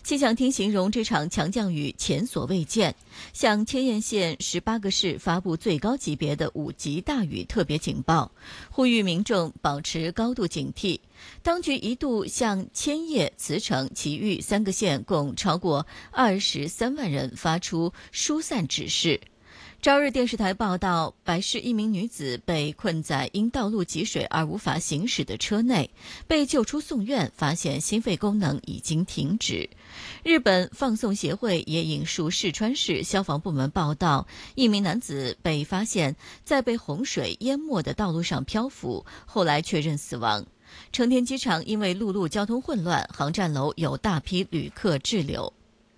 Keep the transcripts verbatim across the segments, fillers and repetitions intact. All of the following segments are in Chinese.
气象厅形容这场强降雨前所未见，向千叶县十八个市发布最高级别的五级大雨特别警报，呼吁民众保持高度警惕。当局一度向千叶、茨城、埼玉三个县共超过二十三万人发出疏散指示。朝日电视台报道，白市一名女子被困在因道路积水而无法行驶的车内，被救出送院，发现心肺功能已经停止。日本放送协会也引述四川市消防部门报道，一名男子被发现在被洪水淹没的道路上漂浮，后来确认死亡。成田机场因为陆路交通混乱，航站楼有大批旅客滞留。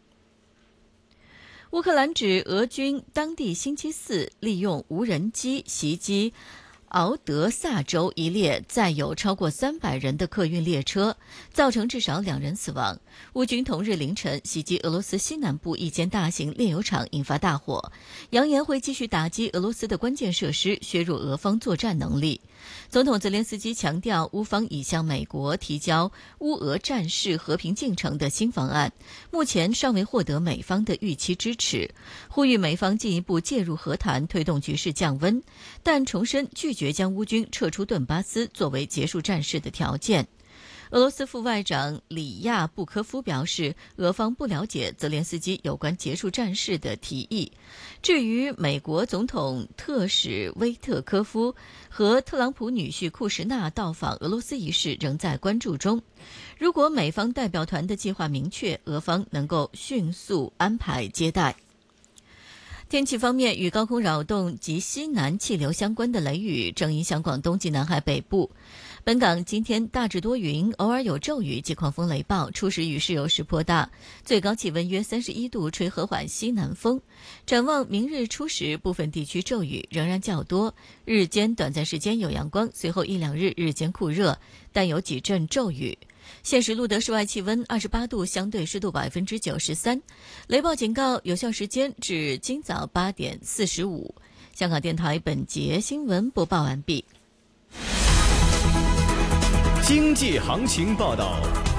乌克兰指俄军当地星期四利用无人机袭击敖德萨州一列载有超过三百人的客运列车，造成至少两人死亡。乌军同日凌晨袭击俄罗斯西南部一间大型炼油厂，引发大火，扬言会继续打击俄罗斯的关键设施，削弱俄方作战能力。总统泽连斯基强调，乌方已向美国提交乌俄战事和平进程的新方案，目前尚未获得美方的预期支持，呼吁美方进一步介入和谈，推动局势降温，但重申拒绝将乌军撤出顿巴斯作为结束战事的条件。俄罗斯副外长里亚布科夫表示，俄方不了解泽连斯基有关结束战事的提议。至于美国总统特使威特科夫和特朗普女婿库什纳到访俄罗斯一事仍在关注中。如果美方代表团的计划明确，俄方能够迅速安排接待。天气方面，与高空扰动及西南气流相关的雷雨正影响广东及南海北部。本港今天大致多云，偶尔有骤雨及狂风雷暴，初时雨势有时颇大，最高气温约三十一度，吹和缓西南风。展望明日初时，部分地区骤雨仍然较多，日间短暂时间有阳光，随后一两日日间酷热，但有几阵骤雨。现时录得室外气温二十八度，相对湿度百分之九十三。雷暴警告有效时间至今早八点四十五。香港电台本节新闻播报完毕。 经济行情报道。